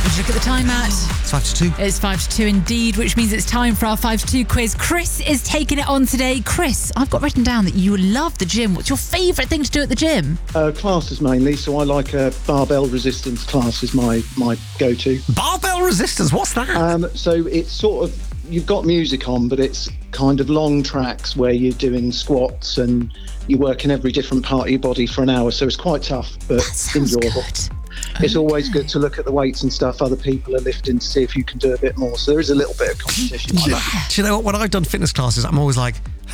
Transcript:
Would you look at the time, Matt? It's 5 to 2. It's 5 to 2 indeed, which means it's time for our 5 to 2 quiz. Chris is taking it on today. Chris, I've got written down that you love the gym. What's your favourite thing to do at the gym? Classes mainly, so I like a barbell resistance class is my go-to. Barbell resistance, what's that? So it's sort of, you've got music on, but it's kind of long tracks where you're doing squats and you're working every different part of your body for an hour, so it's quite tough, but That sounds enjoyable. good. It's always good to look at the weights and stuff other people are lifting to see if you can do a bit more, so there is a little bit of competition like that. Do you know what? When I've done fitness classes, I'm always like,